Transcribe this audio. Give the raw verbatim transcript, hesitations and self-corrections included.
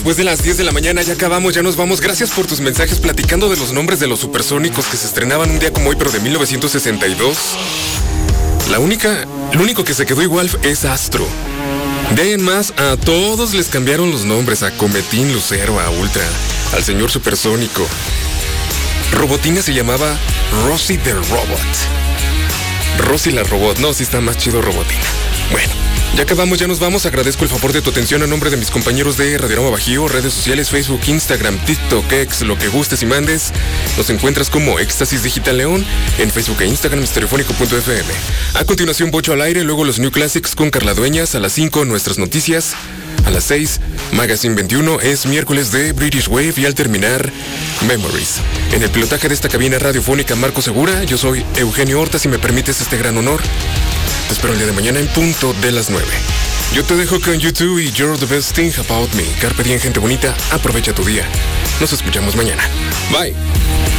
Después de las diez de la mañana ya acabamos, ya nos vamos. Gracias por tus mensajes platicando de los nombres de los supersónicos que se estrenaban un día como hoy, pero de mil novecientos sesenta y dos. La única, lo único que se quedó igual es Astro. De ahí en más, a todos les cambiaron los nombres, a Cometín, Lucero, a Ultra, al señor supersónico. Robotina se llamaba Rosie the Robot. Rosie la Robot, no, sí está más chido Robotina. Bueno. Ya acabamos, ya nos vamos. Agradezco el favor de tu atención a nombre de mis compañeros de Radiorama Bajío, redes sociales, Facebook, Instagram, TikTok, X, lo que gustes y mandes. Nos encuentras como Éxtasis Digital León en Facebook e Instagram, estereofónico punto efe eme. A continuación, Bocho al aire, luego los New Classics con Carla Dueñas. A las cinco, nuestras noticias. A las seis, Magazine veintiuno, es miércoles de British Wave y al terminar, Memories. En el pilotaje de esta cabina radiofónica, Marco Segura, yo soy Eugenio Horta, si me permites este gran honor. Te espero el día de mañana en punto de las nueve. Yo te dejo con YouTube y You're the Best Thing About Me. Carpe diem, gente bonita, aprovecha tu día. Nos escuchamos mañana. Bye.